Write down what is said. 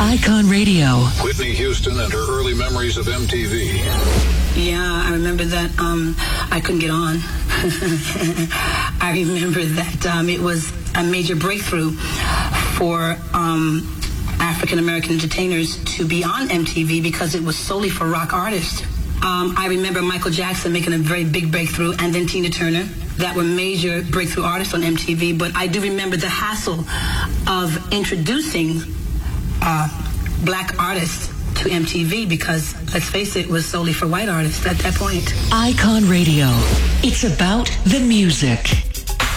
Icon Radio. Whitney Houston and her early memories of MTV. Yeah, I remember that I couldn't get on. I remember that it was a major breakthrough for African American entertainers to be on MTV because it was solely for rock artists. I remember Michael Jackson making a very big breakthrough, and then Tina Turner, that were major breakthrough artists on MTV. But I do remember the hassle of introducing black artists to MTV because, let's face it, was solely for white artists at that point. Icon Radio. It's about the music.